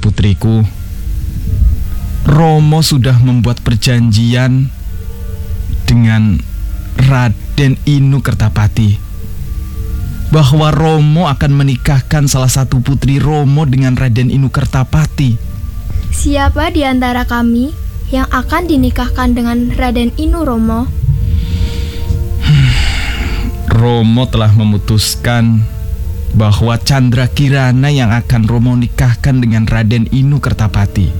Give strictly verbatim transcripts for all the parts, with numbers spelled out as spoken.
putriku, Romo sudah membuat perjanjian dengan Raden Inu Kertapati bahwa Romo akan menikahkan salah satu putri Romo dengan Raden Inu Kertapati. Siapa di antara kami yang akan dinikahkan dengan Raden Inu Romo? Romo telah memutuskan bahwa Chandra Kirana yang akan Romo nikahkan dengan Raden Inu Kertapati.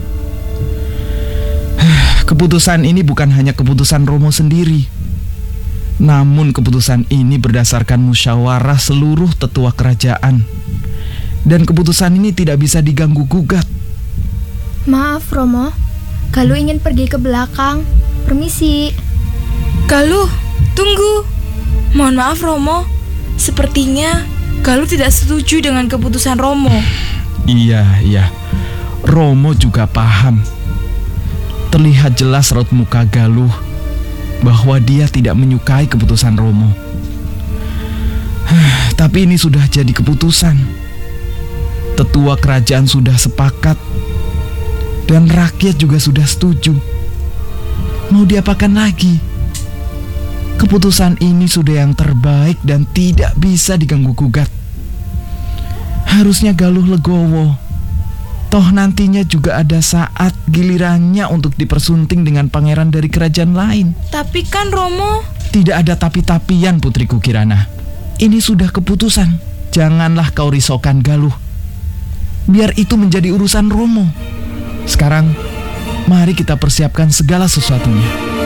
Keputusan ini bukan hanya keputusan Romo sendiri, namun keputusan ini berdasarkan musyawarah seluruh tetua kerajaan. Dan keputusan ini tidak bisa diganggu-gugat. Maaf Romo, Galuh ingin pergi ke belakang. Permisi. Galuh, tunggu. Mohon maaf Romo, sepertinya Galuh tidak setuju dengan keputusan Romo. Iya, iya. Romo juga paham. Terlihat jelas raut muka Galuh bahwa dia tidak menyukai keputusan Romo. Tapi ini sudah jadi keputusan. Tetua kerajaan sudah sepakat dan rakyat juga sudah setuju. Mau diapakan lagi? Keputusan ini sudah yang terbaik dan tidak bisa diganggu-gugat. Harusnya Galuh legowo. Toh nantinya juga ada saat gilirannya untuk dipersunting dengan pangeran dari kerajaan lain. Tapi kan Romo... Tidak ada tapi-tapian putriku Kirana. Ini sudah keputusan. Janganlah kau risaukan Galuh. Biar itu menjadi urusan Romo. Sekarang, mari kita persiapkan segala sesuatunya.